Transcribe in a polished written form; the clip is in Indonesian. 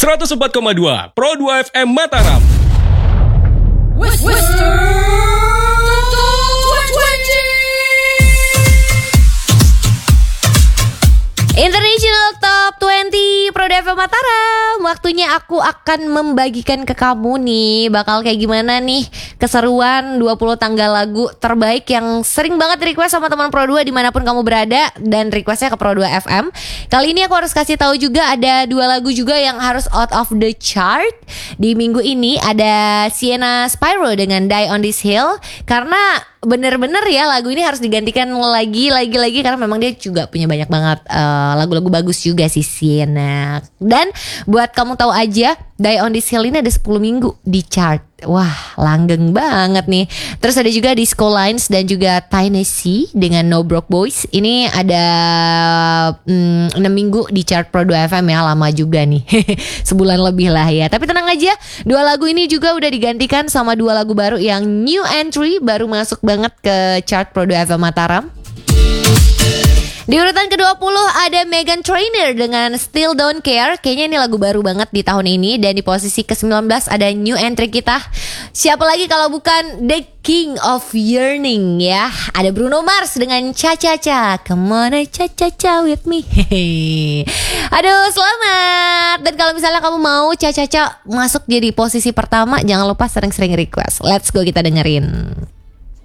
104,2 Pro 2 FM Mataram. International Top 20 Pro FM Mataram. Waktunya aku akan membagikan ke kamu nih bakal kayak gimana nih keseruan 20 tanggal lagu terbaik yang sering banget request sama teman Pro 2 dimanapun kamu berada, dan requestnya ke Pro 2 FM. Kali ini aku harus kasih tahu juga ada 2 lagu juga yang harus out of the chart. Di minggu ini ada Sienna Spyro dengan Die on This Hill, karena bener-bener ya lagu ini harus digantikan lagi karena memang dia juga punya banyak banget lagu-lagu bagus juga sih Sienna. Dan buat kamu tahu aja, Die on This Hill ini ada 10 minggu di chart. Wah, langgeng banget nih. Terus ada juga Disco Lines dan juga Tennessee dengan No Broke Boys. Ini ada 6 minggu di chart Pro 2 FM ya, lama juga nih. Sebulan lebih lah ya. Tapi tenang aja, 2 lagu ini juga udah digantikan sama 2 lagu baru yang new entry, baru masuk banget ke chart Pro 2 FM Mataram. Di urutan ke-20 ada Meghan Trainor dengan Still Don't Care. Kayaknya ini lagu baru banget di tahun ini. Dan di posisi ke-19 ada new entry kita. Siapa lagi kalau bukan The King of Yearning ya. Ada Bruno Mars dengan Cha Cha Cha. Come on Cha Cha Cha with me. Aduh, selamat. Dan kalau misalnya kamu mau Cha Cha Cha masuk jadi posisi pertama, jangan lupa sering-sering request. Let's go, kita dengerin.